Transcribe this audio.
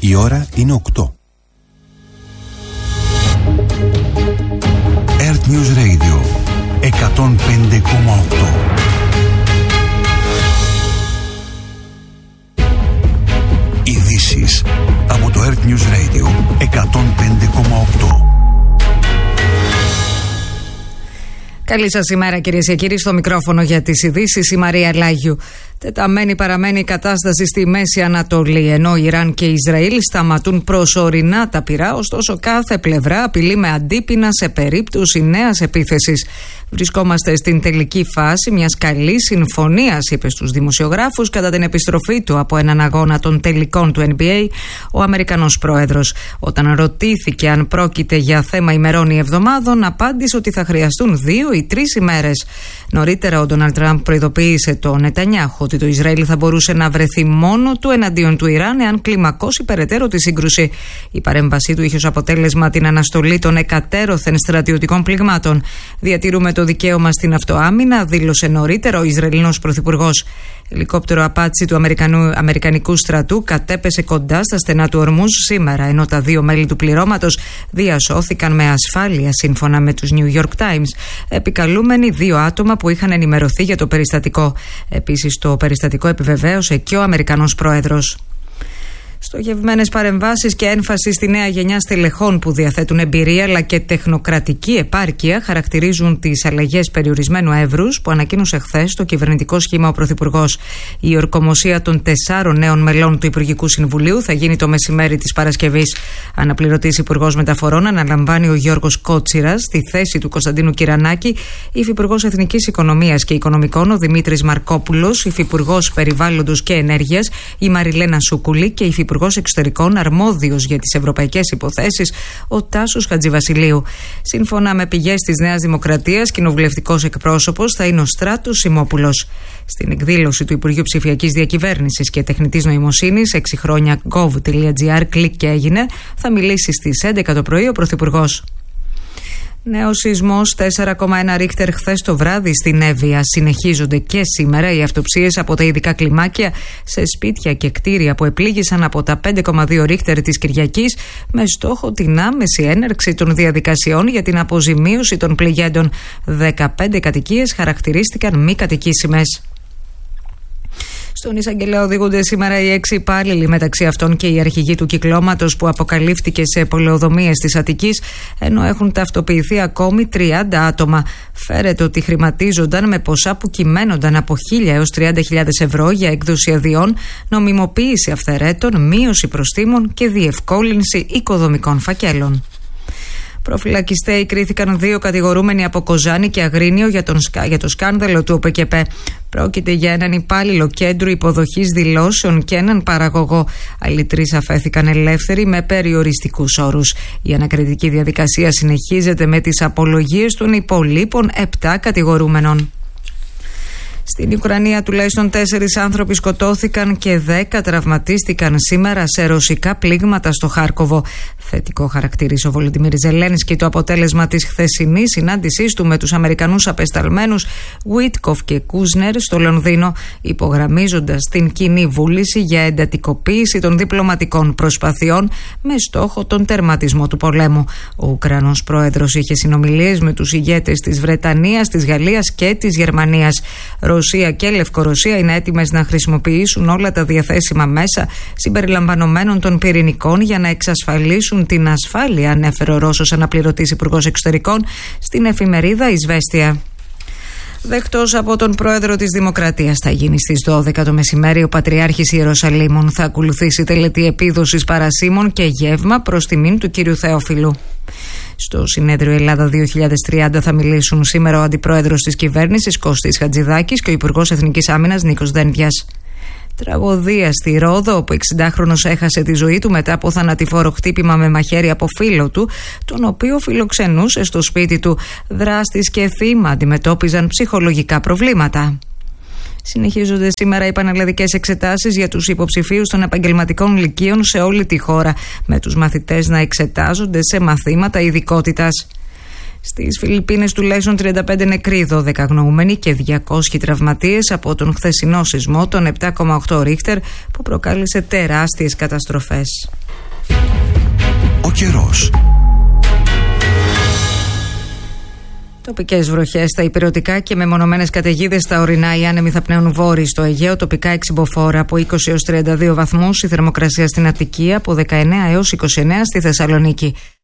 Η ώρα είναι 8. Earth News Radio 105,8. Ειδήσεις από το Earth News Radio 105,8. Καλή σας ημέρα, κυρίες και κύριοι. Στο μικρόφωνο για τις ειδήσεις η Μαρία Λάγιου. Τεταμένη παραμένει η κατάσταση στη Μέση Ανατολή, ενώ Ιράν και Ισραήλ σταματούν προσωρινά τα πυρά, ωστόσο κάθε πλευρά απειλεί με αντίπεινα σε περίπτωση νέας επίθεσης. Βρισκόμαστε στην τελική φάση μιας καλής συμφωνίας, είπε στους δημοσιογράφους κατά την επιστροφή του από έναν αγώνα των τελικών του NBA ο Αμερικανός πρόεδρος. Όταν ρωτήθηκε αν πρόκειται για θέμα ημερών ή εβδομάδων, απάντησε ότι θα χρειαστούν 2 ή 3 ημέρες. Νωρίτερα, ο Ντόναλντ Τραμπ προειδοποίησε τον Νετανιάχου ότι το Ισραήλ θα μπορούσε να βρεθεί μόνο του εναντίον του Ιράν εάν κλιμακώσει περαιτέρω τη σύγκρουση. Η παρέμβασή του είχε ως αποτέλεσμα την αναστολή των εκατέρωθεν στρατιωτικών πληγμάτων. Διατηρούμε το δικαίωμα στην αυτοάμυνα, δήλωσε νωρίτερα ο Ισραηλινός πρωθυπουργός. Ελικόπτερο απάτσι του Αμερικανικού στρατού κατέπεσε κοντά στα στενά του Ορμούζ σήμερα, ενώ τα 2 μέλη του πληρώματος διασώθηκαν με ασφάλεια, σύμφωνα με τους New York Times, επικαλούμενοι 2 άτομα που είχαν ενημερωθεί για το περιστατικό. Επίσης, το περιστατικό επιβεβαίωσε και ο Αμερικανός πρόεδρος. Στοχευμένες παρεμβάσεις και έμφαση στη νέα γενιά στελεχών που διαθέτουν εμπειρία αλλά και τεχνοκρατική επάρκεια χαρακτηρίζουν τις αλλαγές περιορισμένου εύρους που ανακοίνωσε χθες το κυβερνητικό σχήμα ο Πρωθυπουργός. Η ορκομοσία των 4 νέων μελών του Υπουργικού Συμβουλίου θα γίνει το μεσημέρι της Παρασκευής. Αναπληρωτής Υπουργός Μεταφορών αναλαμβάνει ο Γιώργος Κότσιρας στη θέση του Κωνσταντίνου Κυρανάκη, Υφυπουργός Εθνικής Οικονομίας και Οικονομικών ο Δημήτρης Μαρκόπουλος, Υφυπουργός Περιβάλλοντος και Ενέργειας η Μαριλένα Σούκουλη και Υφυπουργός Εξωτερικών αρμόδιος για τις ευρωπαϊκές υποθέσεις ο Τάσος Χατζηβασιλείου. Σύμφωνα με πηγές της Νέας Δημοκρατίας, κοινοβουλευτικός εκπρόσωπος θα είναι ο Στράτος Σιμόπουλος. Στην εκδήλωση του Υπουργείου Ψηφιακής Διακυβέρνησης και Τεχνητής Νοημοσύνης 6 χρόνια gov.gr, κλικ και έγινε, θα μιλήσει στις 11 το πρωί ο Πρωθυπουργός. Νέος σεισμός 4,1 ρίχτερ χθες το βράδυ στην Εύβοια. Συνεχίζονται και σήμερα οι αυτοψίες από τα ειδικά κλιμάκια σε σπίτια και κτίρια που επλήγησαν από τα 5,2 ρίχτερ της Κυριακής, με στόχο την άμεση έναρξη των διαδικασιών για την αποζημίωση των πληγέντων. 15 κατοικίες χαρακτηρίστηκαν μη κατοικήσιμες. Στον εισαγγελέα οδηγούνται σήμερα οι 6 υπάλληλοι, μεταξύ αυτών και οι αρχηγοί του κυκλώματος που αποκαλύφθηκε σε πολεοδομίες της Αττικής, ενώ έχουν ταυτοποιηθεί ακόμη 30 άτομα. Φέρεται ότι χρηματίζονταν με ποσά που κυμαίνονταν από 1.000 έως 30.000 ευρώ για έκδοση αδειών, νομιμοποίηση αυθαιρέτων, μείωση προστίμων και διευκόλυνση οικοδομικών φακέλων. Προφυλακιστέοι κρίθηκαν 2 κατηγορούμενοι από Κοζάνη και Αγρίνιο για το σκάνδαλο του ΟΠΕΚΕΠΕ. Πρόκειται για έναν υπάλληλο κέντρου υποδοχής δηλώσεων και έναν παραγωγό. Άλλοι 3 αφέθηκαν ελεύθεροι με περιοριστικούς όρους. Η ανακριτική διαδικασία συνεχίζεται με τις απολογίες των υπολείπων 7 κατηγορούμενων. Στην Ουκρανία τουλάχιστον 4 άνθρωποι σκοτώθηκαν και 10 τραυματίστηκαν σήμερα σε ρωσικά πλήγματα στο Χάρκοβο. Θετικό χαρακτήρισε ο Βολοντιμίρ Ζελένσκι το αποτέλεσμα της χθεσινής συνάντησής του με τους Αμερικανούς απεσταλμένους Βουίτκοφ και Κούσνερ στο Λονδίνο, υπογραμμίζοντας την κοινή βούληση για εντατικοποίηση των διπλωματικών προσπαθειών με στόχο τον τερματισμό του πολέμου. Ο Ουκρανός πρόεδρος είχε συνομιλίες με τους ηγέτες της Βρετανίας, της Γαλλίας και της Γερμανίας. Ρωσία και Λευκορωσία είναι έτοιμες να χρησιμοποιήσουν όλα τα διαθέσιμα μέσα συμπεριλαμβανομένων των πυρηνικών για να εξασφαλίσουν την ασφάλεια, ανέφερε ο Ρώσος αναπληρωτής Υπουργός Εξωτερικών στην εφημερίδα Ισβέστια. Δεκτός από τον πρόεδρο της Δημοκρατίας θα γίνει στις 12 το μεσημέρι ο Πατριάρχης Ιερουσαλήμων. Θα ακολουθήσει τελετή επίδοσης παρασίμων και γεύμα προς τιμήν του κύριου Θεόφιλου. Στο συνέδριο Ελλάδα 2030 θα μιλήσουν σήμερα ο Αντιπρόεδρος της Κυβέρνησης Κώστης Χατζηδάκης και ο Υπουργός Εθνικής Άμυνας Νίκος Δένδιας. Τραγωδία στη Ρόδο, όπου 60χρονος έχασε τη ζωή του μετά από θανατηφόρο χτύπημα με μαχαίρι από φίλο του, τον οποίο φιλοξενούσε στο σπίτι του. Δράστης και θύμα αντιμετώπιζαν ψυχολογικά προβλήματα. Συνεχίζονται σήμερα οι πανελλαδικές εξετάσεις για τους υποψηφίους των επαγγελματικών λυκείων σε όλη τη χώρα, με τους μαθητές να εξετάζονται σε μαθήματα ειδικότητας. Στις Φιλιππίνες τουλάχιστον 35 νεκροί, 12 αγνοούμενοι και 200 τραυματίες από τον χθεσινό σεισμό, τον 7,8 Ρίχτερ, που προκάλεσε τεράστιες καταστροφές. Ο καιρός. Τοπικές βροχές στα ηπειρωτικά και μεμονωμένες καταιγίδες στα ορεινά. Οι άνεμοι θα πνέουν βόρειοι στο Αιγαίο, τοπικά εξυμποφόρα από 20 έως 32 βαθμούς. Η θερμοκρασία στην Αττική από 19 έως 29 στη Θεσσαλονίκη.